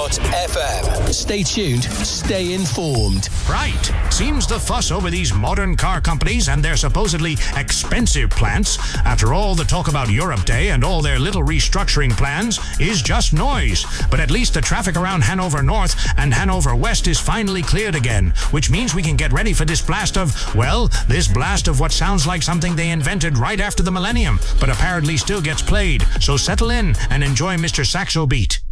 FM. Stay tuned, stay informed. Right. Seems the fuss over these modern car companies and their supposedly expensive plants, after all the talk about Europe Day and all their little restructuring plans, is just noise. But at least the traffic around Hanover North and Hanover West is finally cleared again, which means we can get ready for this blast of what sounds like something they invented right after the millennium, but apparently still gets played. So settle in and enjoy Mr. Saxo Beat.